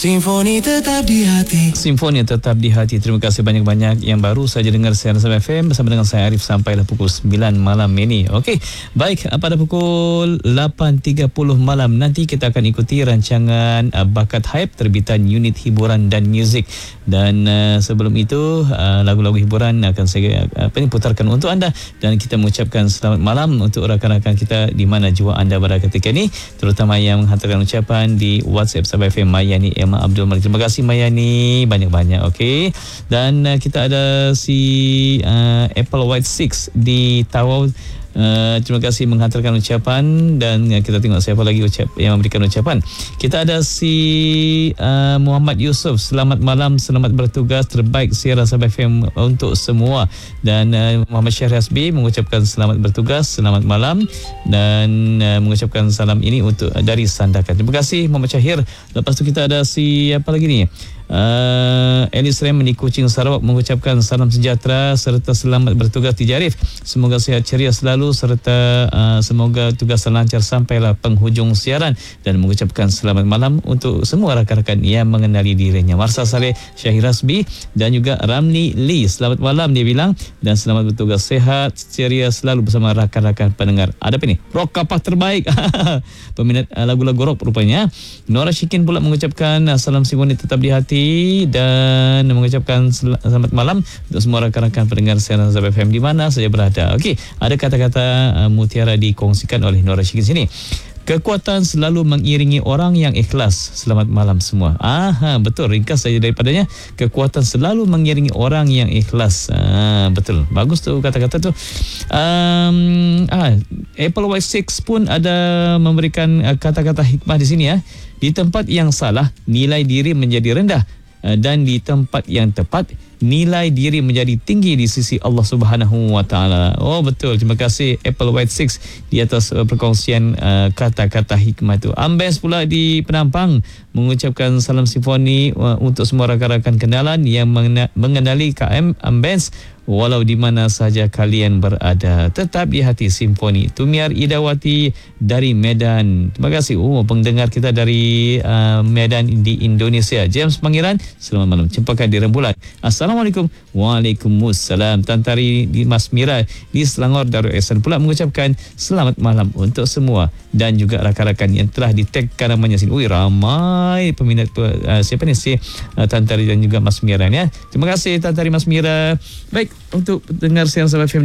Simfoni tetap di hati. Simfoni tetap di hati. Terima kasih banyak-banyak yang baru saja dengar siaran Sabah FM bersama dengan saya Arif sampailah pukul 9 malam ini. Okey, baik, pada pukul 8.30 malam nanti kita akan ikuti rancangan Bakat Hype terbitan unit hiburan dan muzik. Dan sebelum itu lagu-lagu hiburan akan saya putarkan untuk anda dan kita mengucapkan selamat malam untuk rakan-rakan kita di mana jua anda berada ketika ini, terutama yang menghantarkan ucapan di WhatsApp Sabah FM Mayani Abdul Malik. Terima kasih Mayani banyak-banyak. Okey. Dan kita ada si Apple White 6 di Tawau. Terima kasih menghantarkan ucapan dan kita tengok siapa lagi yang memberikan ucapan. Kita ada si Muhammad Yusof. Selamat malam, selamat bertugas, terbaik siaran Sabah FM untuk semua. Dan Muhammad Syahri Hasbi mengucapkan selamat bertugas, selamat malam dan mengucapkan salam ini untuk dari Sandakan. Terima kasih Muhammad Syahir. Lepas tu kita ada si apa lagi ni? Elis Rem di Kuching Sarawak mengucapkan salam sejahtera serta selamat bertugas di Jarif. Semoga sihat ceria selalu serta semoga tugas lancar sampailah penghujung siaran dan mengucapkan selamat malam untuk semua rakan-rakan yang mengenali dirinya. Marsa Saleh, Syahir Rasbi dan juga Ramli Lee. Selamat malam dia bilang dan selamat bertugas sehat ceria selalu bersama rakan-rakan pendengar. Ada apa ni? Rock kapak terbaik. Peminat lagu-lagu rock rupanya. Nora Syikin pula mengucapkan salam simfoni tetap di hati dan mengucapkan selamat malam untuk semua rakan-rakan pendengar siaran Sabah FM di mana saja berada. Okey, ada kata-kata mutiara dikongsikan oleh Nora Syikin sini. Kekuatan selalu mengiringi orang yang ikhlas. Selamat malam semua. Betul, ringkas saja daripadanya. Kekuatan selalu mengiringi orang yang ikhlas. Betul, bagus tu kata-kata tu. Apple White 6 pun ada memberikan kata-kata hikmah di sini ya. Di tempat yang salah, nilai diri menjadi rendah dan di tempat yang tepat, nilai diri menjadi tinggi di sisi Allah Subhanahu Wa Taala. Oh betul, terima kasih Apple White 6 di atas perkongsian kata-kata hikmah itu. Ambens pula di Penampang mengucapkan salam simfoni untuk semua rakan-rakan kenalan yang mengenali KM Ambens walau di mana saja kalian berada. Tetap di hati simfoni. Tumiar Idawati dari Medan. Terima kasih. Pendengar kita dari Medan di Indonesia. James Pangeran, selamat malam. Cempaka di Rembulan. Assalamualaikum. Waalaikumsalam. Tantari di Mas Mira di Selangor Darul Ihsan pula mengucapkan selamat malam untuk semua dan juga rakan-rakan yang telah di-tagkan namanya sini. Ramai peminat siapa ni si Tantari dan juga Mas Mira ya. Terima kasih Tantari Mas Mira. Baik, untuk dengar siaran Sabah FM